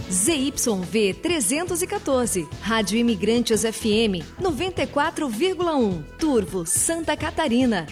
ZYV 314, Rádio Imigrantes FM 94,1, Turvo, Santa Catarina.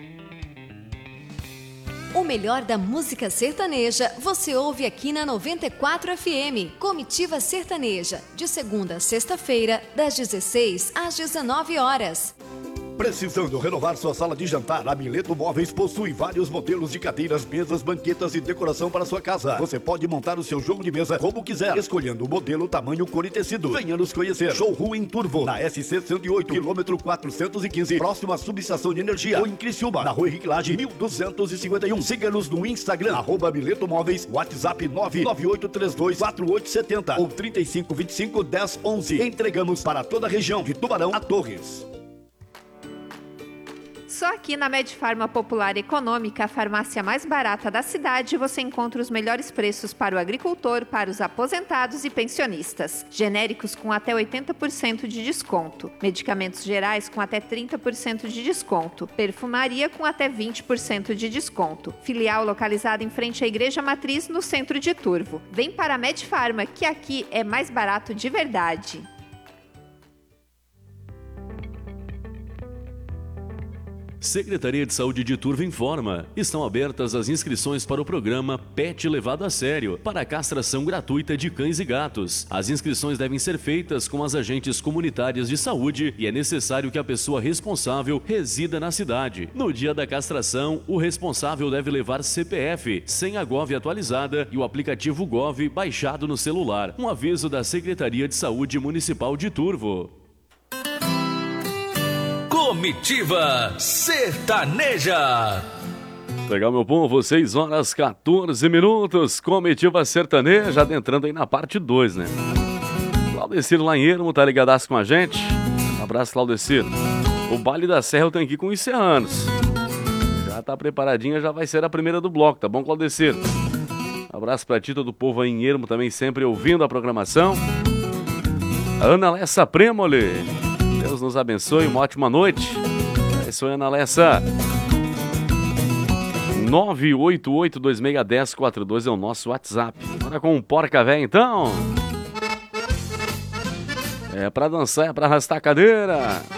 O melhor da música sertaneja você ouve aqui na 94 FM. Comitiva Sertaneja, de segunda a sexta-feira, das 16 às 19 horas. Precisando renovar sua sala de jantar? A Mileto Móveis possui vários modelos de cadeiras, mesas, banquetas e decoração para sua casa. Você pode montar o seu jogo de mesa como quiser, escolhendo o modelo, tamanho, cor e tecido. Venha nos conhecer. Showroom em Turvo, na SC 108, quilômetro 415, próximo à subestação de energia. Ou em Criciúma, na Rua Henrique Lage, 1251. Siga-nos no Instagram, @Mileto Móveis, WhatsApp 998324870 ou 3525-1011. Entregamos para toda a região, de Tubarão a Torres. Só aqui na Medfarma Popular Econômica, a farmácia mais barata da cidade, você encontra os melhores preços para o agricultor, para os aposentados e pensionistas. Genéricos com até 80% de desconto. Medicamentos gerais com até 30% de desconto. Perfumaria com até 20% de desconto. Filial localizada em frente à Igreja Matriz, no centro de Turvo. Vem para a Medfarma, que aqui é mais barato de verdade. Secretaria de Saúde de Turvo informa: estão abertas as inscrições para o programa PET Levado a Sério, para a castração gratuita de cães e gatos. As inscrições devem ser feitas com as agentes comunitárias de saúde e é necessário que a pessoa responsável resida na cidade. No dia da castração, o responsável deve levar CPF, senha Gov atualizada e o aplicativo Gov baixado no celular. Um aviso da Secretaria de Saúde Municipal de Turvo. Comitiva Sertaneja. Legal, meu povo, 6 horas 14 minutos. Comitiva Sertaneja, adentrando aí na parte 2, né? Claudecir lá em Ermo, tá ligadaço com a gente? Um abraço, Claudecir. O Baile da Serra eu tenho aqui com os serranos. Já tá preparadinha, já vai ser a primeira do bloco, tá bom, Claudecir? Um abraço pra ti, todo o povo aí em Ermo também, sempre ouvindo a programação. Ana Lessa Premoli. Deus nos abençoe, uma ótima noite. É isso aí, Ana Lessa. 988261042 é o nosso WhatsApp. Bora com um porca véia, então. É pra dançar, é pra arrastar a cadeira.